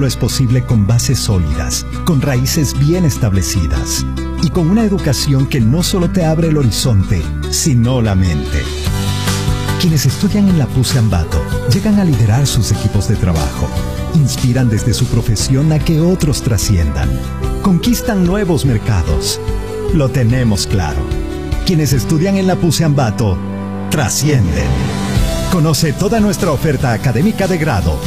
solo es posible con bases sólidas, con raíces bien establecidas y con una educación que no solo te abre el horizonte, sino la mente. Quienes estudian en la PUCE Ambato llegan a liderar sus equipos de trabajo, inspiran desde su profesión a que otros trasciendan, conquistan nuevos mercados. Lo tenemos claro. Quienes estudian en la PUCE Ambato trascienden. Conoce toda nuestra oferta académica de grado,